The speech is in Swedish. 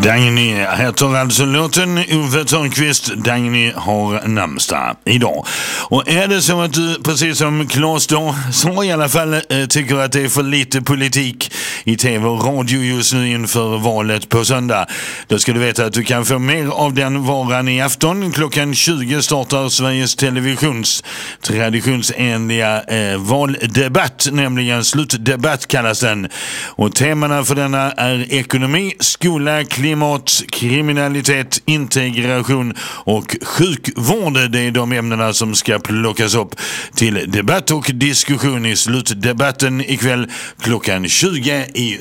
Dagny heter alltså låten. Uffe Törnqvist, Dagny har namnsdag idag. Och är det så att du, precis som Claes då, så i alla fall tycker att det är för lite politik i tv och radio just nu inför valet på söndag, då ska du veta att du kan få mer av den varan i afton. Klockan 20 startar Sveriges Televisions traditionsenliga valdebatt, nämligen slutdebatt kallas den. Och temana för denna är ekonomi, skola, klimat, kriminalitet, integration och sjukvård. Det är de ämnena som ska plockas upp till debatt och diskussion i slutdebatten ikväll klockan 20 i